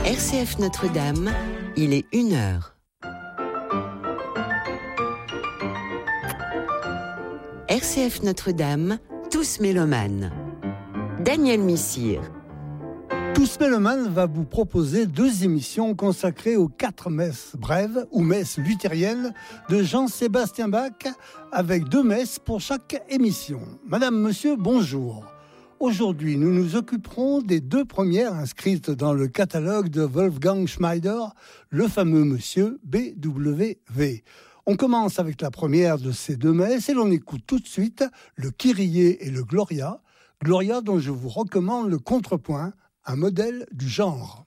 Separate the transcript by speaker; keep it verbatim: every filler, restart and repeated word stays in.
Speaker 1: R C F Notre-Dame, il est une heure. R C F Notre-Dame, tous mélomanes. Daniel Missire.
Speaker 2: Tous mélomanes va vous proposer deux émissions consacrées aux quatre messes brèves ou messes luthériennes de Jean-Sébastien Bach, avec deux messes pour chaque émission. Madame, monsieur, bonjour. Aujourd'hui, nous nous occuperons des deux premières inscrites dans le catalogue de Wolfgang Schmeider, le fameux monsieur B W V. On commence avec la première de ces deux messes et l'on écoute tout de suite le Kyrie et le Gloria, Gloria dont je vous recommande le contrepoint, un modèle du genre.